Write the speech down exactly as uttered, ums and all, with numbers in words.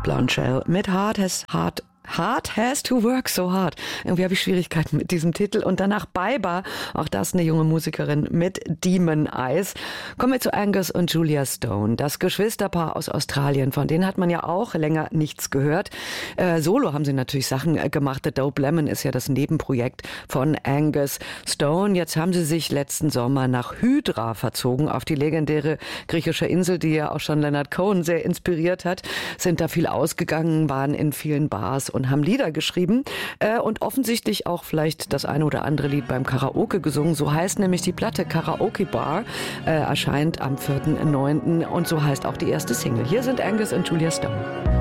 Blonde Shell mit Hard Has Hard Hard Has to Work So Hard. Irgendwie habe ich Schwierigkeiten mit diesem Titel. Und danach Baiba, auch das eine junge Musikerin mit Demon Eyes. Kommen wir zu Angus und Julia Stone, das Geschwisterpaar aus Australien. Von denen hat man ja auch länger nichts gehört. Äh, solo haben sie natürlich Sachen gemacht. The Dope Lemon ist ja das Nebenprojekt von Angus Stone. Jetzt haben sie sich letzten Sommer nach Hydra verzogen, auf die legendäre griechische Insel, die ja auch schon Leonard Cohen sehr inspiriert hat. Sind da viel ausgegangen, waren in vielen Bars und haben Lieder geschrieben äh, und offensichtlich auch vielleicht das eine oder andere Lied beim Karaoke gesungen. So heißt nämlich die Platte Karaoke Bar, äh, erscheint am vierten neunten und so heißt auch die erste Single. Hier sind Angus und Julia Stone.